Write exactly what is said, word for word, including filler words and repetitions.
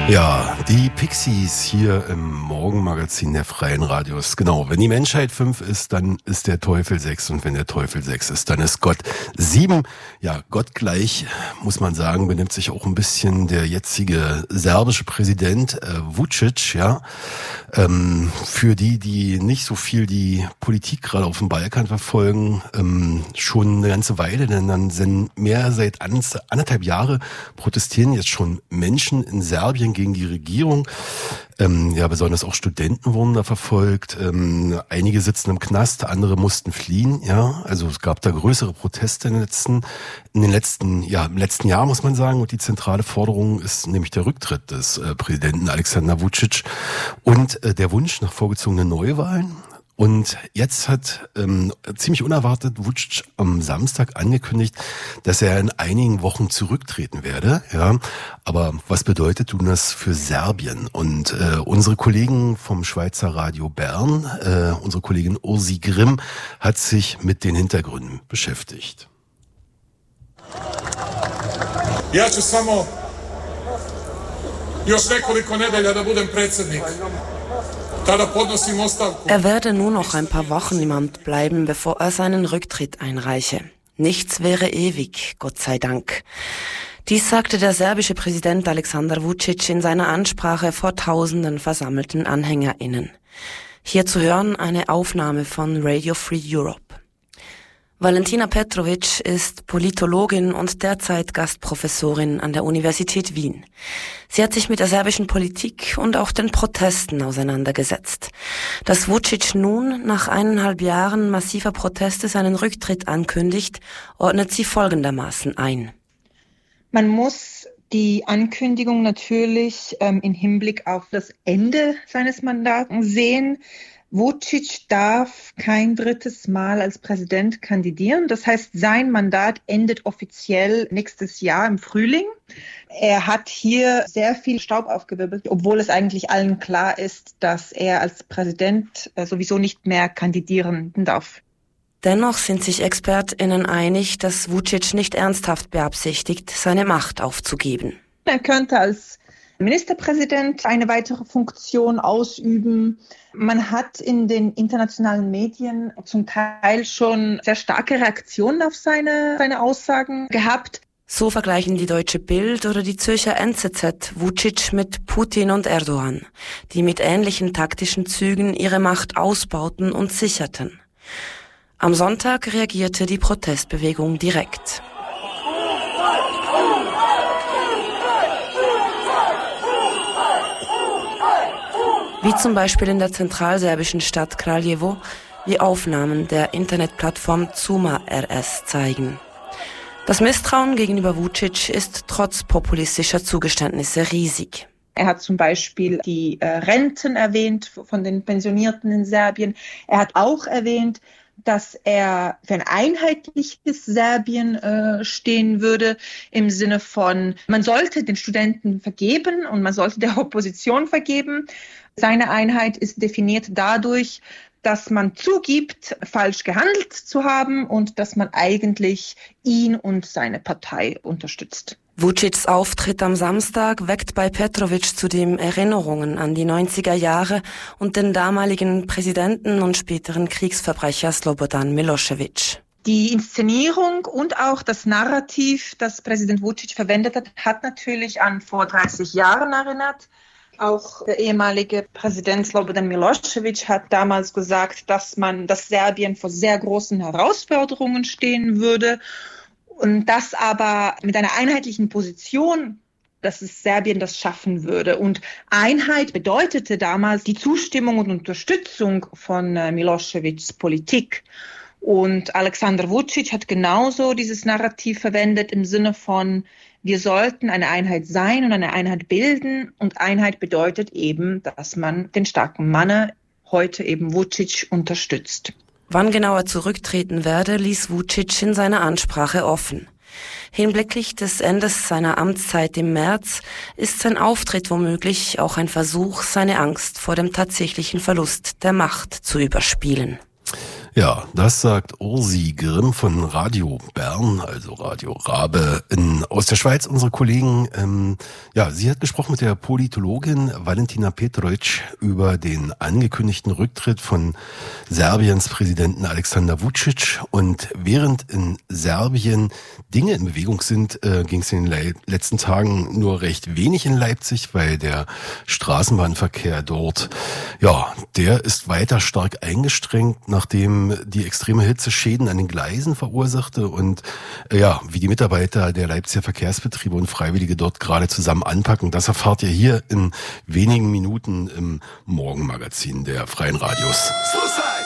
Ja, die Pixies hier im Morgenmagazin der Freien Radios. Genau, wenn die Menschheit fünf ist, dann ist der Teufel sechs, und wenn der Teufel sechs ist, dann ist Gott sieben. Ja, gottgleich, muss man sagen, benimmt sich auch ein bisschen der jetzige serbische Präsident äh, Vučić, ja. Ähm, für die, die nicht so viel die Politik gerade auf dem Balkan verfolgen, ähm, schon eine ganze Weile, denn dann sind mehr seit an, anderthalb Jahre protestieren jetzt schon Menschen in Serbien gegen die Regierung. Ähm, ja, besonders auch Studenten wurden da verfolgt. Ähm, einige sitzen im Knast, andere mussten fliehen. Ja, also es gab da größere Proteste in den letzten, in den letzten, ja, im letzten Jahr, muss man sagen. Und die zentrale Forderung ist nämlich der Rücktritt des äh, Präsidenten Alexander Vučić und äh, der Wunsch nach vorgezogenen Neuwahlen. Und jetzt hat ähm, ziemlich unerwartet Vučić am Samstag angekündigt, dass er in einigen Wochen zurücktreten werde. Ja, aber was bedeutet nun das für Serbien? Und äh, unsere Kollegen vom Schweizer Radio Bern, äh, unsere Kollegin Ursi Grimm, hat sich mit den Hintergründen beschäftigt. Ja ću samo još nekoliko nedelja da budem predsjednik. Er werde nur noch ein paar Wochen im Amt bleiben, bevor er seinen Rücktritt einreiche. Nichts wäre ewig, Gott sei Dank. Dies sagte der serbische Präsident Aleksandar Vučić in seiner Ansprache vor tausenden versammelten AnhängerInnen. Hier zu hören eine Aufnahme von Radio Free Europe. Valentina Petrovic ist Politologin und derzeit Gastprofessorin an der Universität Wien. Sie hat sich mit der serbischen Politik und auch den Protesten auseinandergesetzt. Dass Vučić nun nach eineinhalb Jahren massiver Proteste seinen Rücktritt ankündigt, ordnet sie folgendermaßen ein. Man muss die Ankündigung natürlich ähm, im Hinblick auf das Ende seines Mandats sehen. Vučić darf kein drittes Mal als Präsident kandidieren. Das heißt, sein Mandat endet offiziell nächstes Jahr im Frühling. Er hat hier sehr viel Staub aufgewirbelt, obwohl es eigentlich allen klar ist, dass er als Präsident sowieso nicht mehr kandidieren darf. Dennoch sind sich ExpertInnen einig, dass Vučić nicht ernsthaft beabsichtigt, seine Macht aufzugeben. Er könnte als Ministerpräsident eine weitere Funktion ausüben. Man hat in den internationalen Medien zum Teil schon sehr starke Reaktionen auf seine, seine Aussagen gehabt. So vergleichen die Deutsche Bild oder die Zürcher N Z Z Vučić mit Putin und Erdogan, die mit ähnlichen taktischen Zügen ihre Macht ausbauten und sicherten. Am Sonntag reagierte die Protestbewegung direkt. Wie zum Beispiel in der zentralserbischen Stadt Kraljevo, wie Aufnahmen der Internetplattform Zuma R S zeigen. Das Misstrauen gegenüber Vučić ist trotz populistischer Zugeständnisse riesig. Er hat zum Beispiel die äh, Renten erwähnt von den Pensionierten in Serbien. Er hat auch erwähnt, dass er für ein einheitliches Serbien äh, stehen würde, im Sinne von, man sollte den Studenten vergeben und man sollte der Opposition vergeben. Seine Einheit ist definiert dadurch, dass man zugibt, falsch gehandelt zu haben und dass man eigentlich ihn und seine Partei unterstützt. Vučićs Auftritt am Samstag weckt bei Petrovic zudem Erinnerungen an die neunziger Jahre und den damaligen Präsidenten und späteren Kriegsverbrecher Slobodan Milošević. Die Inszenierung und auch das Narrativ, das Präsident Vučić verwendet hat, hat natürlich an vor dreißig Jahren erinnert. Auch der ehemalige Präsident Slobodan Milošević hat damals gesagt, dass man, dass Serbien vor sehr großen Herausforderungen stehen würde und das aber mit einer einheitlichen Position, dass es Serbien das schaffen würde. Und Einheit bedeutete damals die Zustimmung und Unterstützung von Miloševićs Politik. Und Aleksandar Vučić hat genauso dieses Narrativ verwendet im Sinne von, wir sollten eine Einheit sein und eine Einheit bilden. Und Einheit bedeutet eben, dass man den starken Mann, heute eben Vučić, unterstützt. Wann genau er zurücktreten werde, ließ Vučić in seiner Ansprache offen. Hinblicklich des Endes seiner Amtszeit im März ist sein Auftritt womöglich auch ein Versuch, seine Angst vor dem tatsächlichen Verlust der Macht zu überspielen. Ja, das sagt Ursi Grimm von Radio Bern, also Radio Rabe in, aus der Schweiz. Unsere Kollegen, ähm, ja, sie hat gesprochen mit der Politologin Valentina Petrovic über den angekündigten Rücktritt von Serbiens Präsidenten Aleksandar Vučić. Und während in Serbien Dinge in Bewegung sind, äh, ging es in den le- letzten Tagen nur recht wenig in Leipzig, weil der Straßenbahnverkehr dort, ja, der ist weiter stark eingeschränkt, nachdem die extreme Hitze Schäden an den Gleisen verursachte und äh, ja, wie die Mitarbeiter der Leipziger Verkehrsbetriebe und Freiwillige dort gerade zusammen anpacken, das erfahrt ihr hier in wenigen Minuten im Morgenmagazin der Freien Radios. Suicide!